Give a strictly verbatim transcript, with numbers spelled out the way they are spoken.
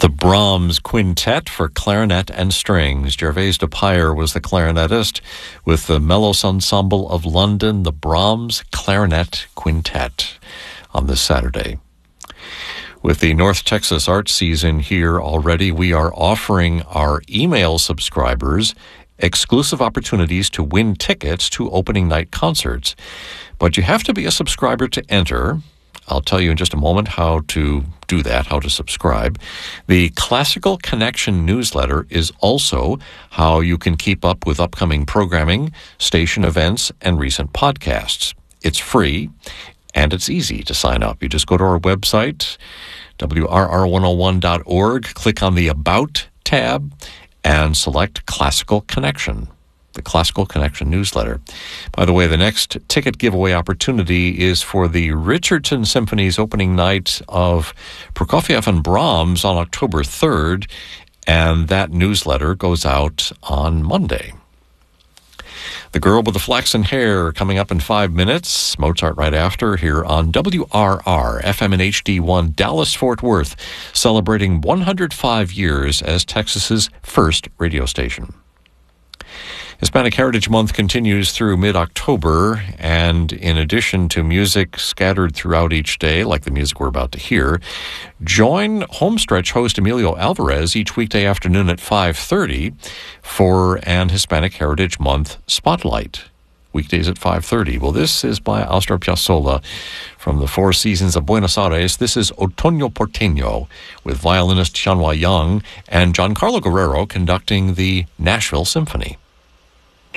The Brahms Quintet for clarinet and strings. Gervais de Pyer was the clarinetist with the Melos Ensemble of London, the Brahms Clarinet Quintet on this Saturday. With the North Texas art season here already, we are offering our email subscribers exclusive opportunities to win tickets to opening night concerts. But you have to be a subscriber to enter. I'll tell you in just a moment how to do that, how to subscribe. The Classical Connection newsletter is also how you can keep up with upcoming programming, station events, and recent podcasts. It's free, and it's easy to sign up. You just go to our website, W R R one oh one dot org, click on the About tab, and select Classical Connection, the Classical Connection newsletter. By the way, the next ticket giveaway opportunity is for the Richardson Symphony's opening night of Prokofiev and Brahms on October third, and that newsletter goes out on Monday. The Girl with the Flaxen Hair coming up in five minutes. Mozart right after here on W R R, F M and H D one, Dallas-Fort Worth, celebrating one hundred five years as Texas's first radio station. Hispanic Heritage Month continues through mid-October, and in addition to music scattered throughout each day, like the music we're about to hear, join Homestretch host Emilio Alvarez each weekday afternoon at five thirty for an Hispanic Heritage Month Spotlight. Weekdays at five thirty. Well, this is by Astor Piazzolla from the Four Seasons of Buenos Aires. This is Otoño Porteño with violinist Xianhua Yang and Giancarlo Guerrero conducting the Nashville Symphony.